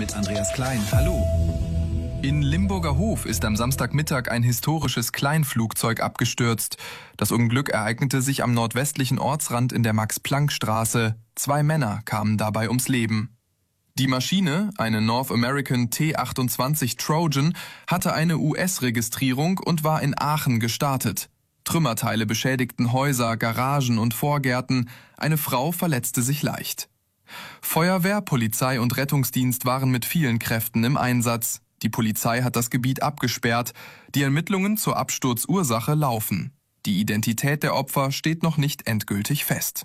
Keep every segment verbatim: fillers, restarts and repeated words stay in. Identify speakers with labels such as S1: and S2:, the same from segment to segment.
S1: mit Andreas Klein. Hallo.
S2: In Limburger Hof ist am Samstagmittag ein historisches Kleinflugzeug abgestürzt. Das Unglück ereignete sich am nordwestlichen Ortsrand in der Max-Planck-Straße. Zwei Männer kamen dabei ums Leben. Die Maschine, eine North American T achtundzwanzig Trojan, hatte eine U S-Registrierung und war in Aachen gestartet. Trümmerteile beschädigten Häuser, Garagen und Vorgärten. Eine Frau verletzte sich leicht. Feuerwehr, Polizei und Rettungsdienst waren mit vielen Kräften im Einsatz. Die Polizei hat das Gebiet abgesperrt. Die Ermittlungen zur Absturzursache laufen. Die Identität der Opfer steht noch nicht endgültig fest.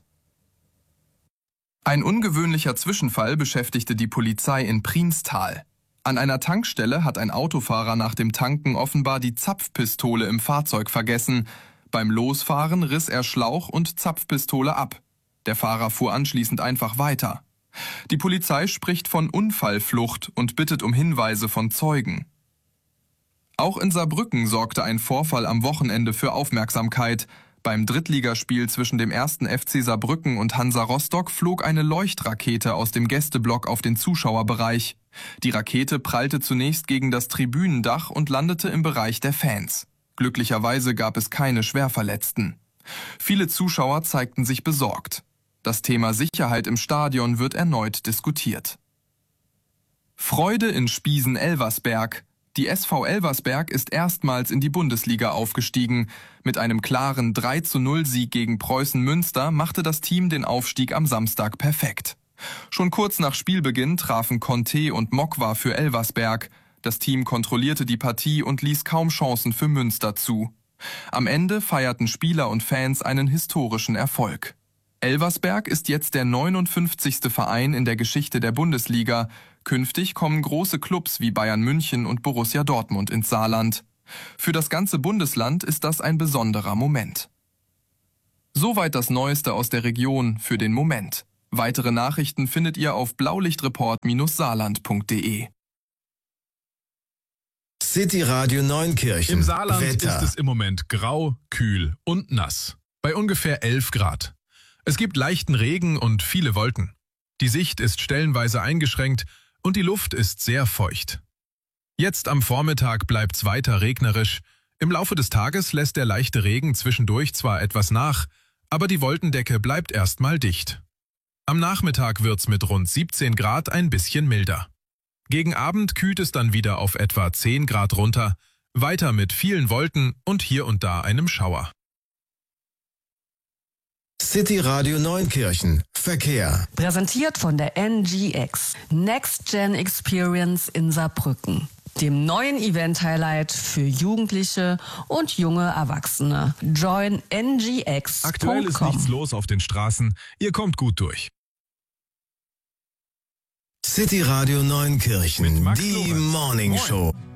S2: Ein ungewöhnlicher Zwischenfall beschäftigte die Polizei in Prienstal. An einer Tankstelle hat ein Autofahrer nach dem Tanken offenbar die Zapfpistole im Fahrzeug vergessen. Beim Losfahren riss er Schlauch und Zapfpistole ab. Der Fahrer fuhr anschließend einfach weiter. Die Polizei spricht von Unfallflucht und bittet um Hinweise von Zeugen. Auch in Saarbrücken sorgte ein Vorfall am Wochenende für Aufmerksamkeit. Beim Drittligaspiel zwischen dem ersten F C Saarbrücken und Hansa Rostock flog eine Leuchtrakete aus dem Gästeblock auf den Zuschauerbereich. Die Rakete prallte zunächst gegen das Tribünendach und landete im Bereich der Fans. Glücklicherweise gab es keine Schwerverletzten. Viele Zuschauer zeigten sich besorgt. Das Thema Sicherheit im Stadion wird erneut diskutiert. Freude in Spiesen-Elversberg. Die S V Elversberg ist erstmals in die Bundesliga aufgestiegen. Mit einem klaren drei zu null Sieg gegen Preußen Münster machte das Team den Aufstieg am Samstag perfekt. Schon kurz nach Spielbeginn trafen Conte und Mokwa für Elversberg. Das Team kontrollierte die Partie und ließ kaum Chancen für Münster zu. Am Ende feierten Spieler und Fans einen historischen Erfolg. Elversberg ist jetzt der neunundfünfzigste Verein in der Geschichte der Bundesliga. Künftig kommen große Clubs wie Bayern München und Borussia Dortmund ins Saarland. Für das ganze Bundesland ist das ein besonderer Moment. Soweit das Neueste aus der Region für den Moment. Weitere Nachrichten findet ihr auf blaulichtreport Bindestrich saarland punkt de.
S3: City Radio Neunkirchen.
S4: Im Saarland
S3: Wetter.
S4: ist es im Moment grau, kühl und nass. Bei ungefähr elf Grad. Es gibt leichten Regen und viele Wolken. Die Sicht ist stellenweise eingeschränkt und die Luft ist sehr feucht. Jetzt am Vormittag bleibt's weiter regnerisch. Im Laufe des Tages lässt der leichte Regen zwischendurch zwar etwas nach, aber die Wolkendecke bleibt erstmal dicht. Am Nachmittag wird's mit rund siebzehn Grad ein bisschen milder. Gegen Abend kühlt es dann wieder auf etwa zehn Grad runter, weiter mit vielen Wolken und hier und da einem Schauer.
S3: City Radio Neunkirchen. Verkehr.
S5: Präsentiert von der N G X. Next Gen Experience in Saarbrücken. Dem neuen Event-Highlight für Jugendliche und junge Erwachsene. Join N G X Punkt com.
S4: Aktuell ist nichts los auf den Straßen. Ihr kommt gut durch.
S3: City Radio Neunkirchen.
S4: Mit Max
S3: Die
S4: Lorenz.
S3: Morning
S4: Moin.
S3: Show.